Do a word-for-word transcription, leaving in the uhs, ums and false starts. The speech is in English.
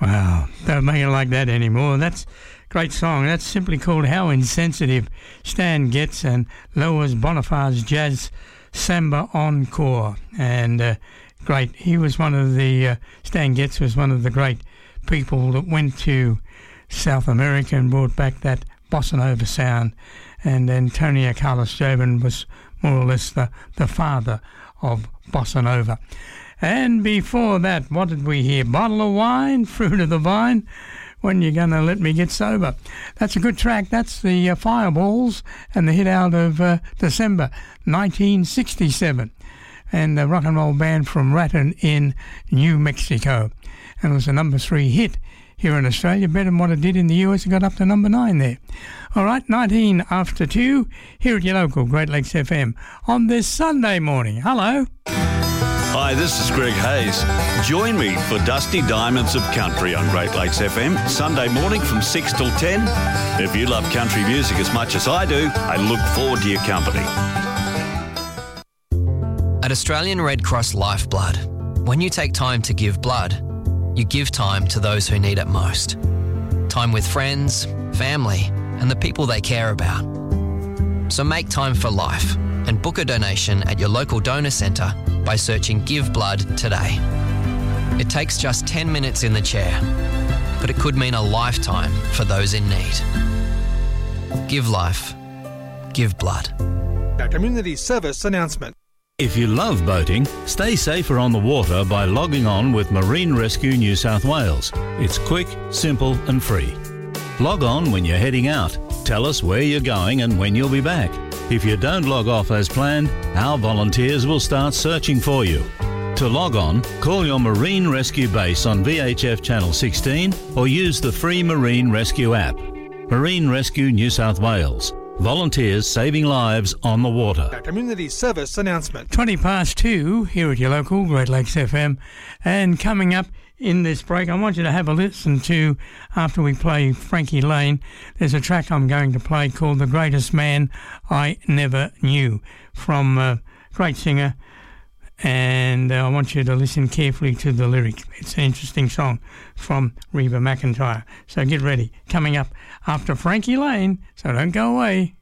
Wow, don't make it like that anymore. That's a great song. That's simply called How Insensitive. Stan Getz and Lois Boniface Jazz Samba Encore. And uh, great. He was one of the, uh, Stan Getz was one of the great people that went to South America and brought back that bossa nova sound. And Antonio Carlos Jobim was more or less the, the father of bossa nova. And before that, what did we hear? Bottle of Wine, Fruit of the Vine, When You Gonna Let Me Get Sober. That's a good track. That's the uh, Fireballs and the hit out of uh, December nineteen sixty-seven. And the rock and roll band from Raton in New Mexico. And it was a number three hit here in Australia, better than what it did in the U S. It got up to number nine there. All right, nineteen after two, here at your local Great Lakes F M on this Sunday morning. Hello. Hi, this is Greg Hayes. Join me for Dusty Diamonds of Country on Great Lakes F M, Sunday morning from six till ten. If you love country music as much as I do, I look forward to your company. At Australian Red Cross Lifeblood, when you take time to give blood, you give time to those who need it most. Time with friends, family, and the people they care about. So make time for life and book a donation at your local donor centre by searching Give Blood today. It takes just ten minutes in the chair, but it could mean a lifetime for those in need. Give life. Give blood. A community service announcement. If you love boating, stay safer on the water by logging on with Marine Rescue New South Wales. It's quick, simple and free. Log on when you're heading out. Tell us where you're going and when you'll be back. If you don't log off as planned, our volunteers will start searching for you. To log on, call your Marine Rescue base on V H F Channel sixteen or use the free Marine Rescue app. Marine Rescue New South Wales. Volunteers saving lives on the water. A community service announcement. twenty past two here at your local Great Lakes F M. And coming up in this break, I want you to have a listen to, after we play Frankie Lane, there's a track I'm going to play called The Greatest Man I Never Knew from a great singer. And uh, I want you to listen carefully to the lyrics. It's an interesting song from Reba McEntire. So get ready. Coming up after Frankie Lane, so don't go away.